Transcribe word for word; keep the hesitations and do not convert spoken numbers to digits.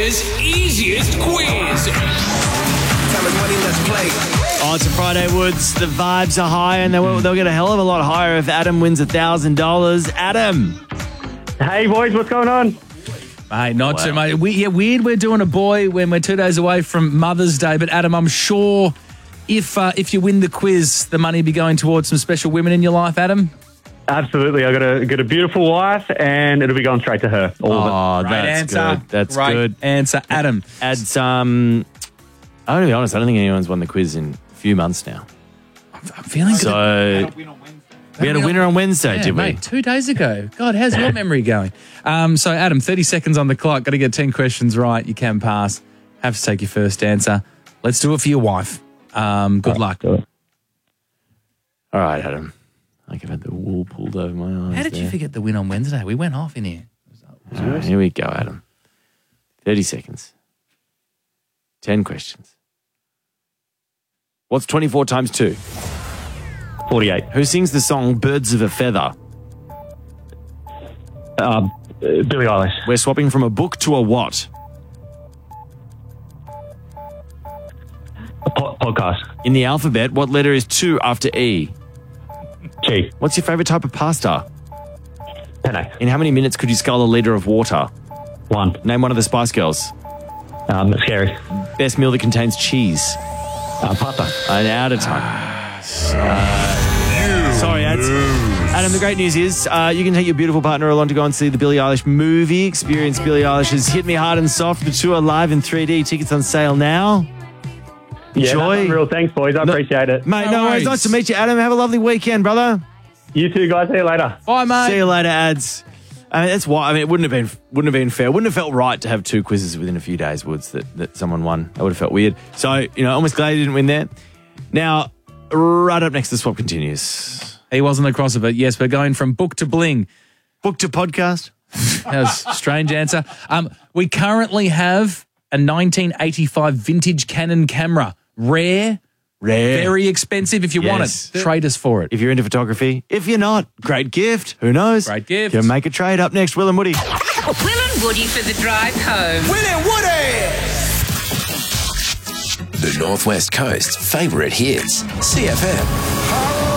Australia's easiest quiz. Money, let's play. Oh, it's a Friday, Woods. The vibes are high, and they'll, they'll get a hell of a lot higher if Adam wins one thousand dollars. Adam. Hey, boys, what's going on? Mate, not Wow. too much. We, yeah, weird we're doing a boy when we're two days away from Mother's Day. But, Adam, I'm sure if uh, if you win the quiz, the money will be going towards some special women in your life, Adam. Absolutely. I got a got a beautiful wife, and it'll be going straight to her. All of it. Oh, Great that's answer. good. That's Great good. answer, Adam. Add some... I'm going to be honest, I don't think anyone's won the quiz in a few months now. I'm feeling So... We had a winner on Wednesday, Yeah, did we? mate, two days ago. God, how's your memory going? Um, so, Adam, thirty seconds on the clock. Got to get ten questions right. You can pass. Have to take your first answer. Let's do it for your wife. Um, good luck. Do it. All right, Adam. Like I've had the wool pulled over my eyes. How did there. you forget the win on Wednesday? We went off in here. All right, here we go, Adam. thirty seconds. ten questions. What's twenty-four times two? forty-eight. Who sings the song Birds of a Feather? Um, uh, Billie Eilish. We're swapping from a book to a what? A po- podcast. In the alphabet, what letter is two after E? G. What's your favourite type of pasta? Penne. In how many minutes could you scull a litre of water? One. Name one of the Spice Girls. Um, scary. Best meal that contains cheese. Uh, pasta. And out of time. Uh, sorry, ads. Adam, the great news is uh, you can take your beautiful partner along to go and see the Billie Eilish movie. Experience Billie Eilish's Hit Me Hard and Soft. The tour live in three D. Tickets on sale now. Yeah, Enjoy. that's unreal. Thanks, boys. I appreciate it. Mate, No no, worries. worries. Nice to meet you, Adam. Have a lovely weekend, brother. You too, guys. See you later. Bye, mate. See you later, ads. I mean, that's why. I mean, it wouldn't have been wouldn't have been fair. Wouldn't have felt right to have two quizzes within a few days, Woods. That that someone won. That would have felt weird. So you know, almost glad he didn't win there. Now, right up next, the swap continues. He wasn't across it, but yes, we're going from book to bling. Book to podcast. That was a strange answer. Um, we currently have a nineteen eighty-five vintage Canon camera. Rare, Rare. very expensive. If you Yes. want it, trade us for it. If you're into photography, if you're not, great gift. Who knows? Great gift. Can make a trade. Up next, Will and Woody. Will and Woody for the drive home. Will and Woody. The Northwest Coast's favourite hits. C F M.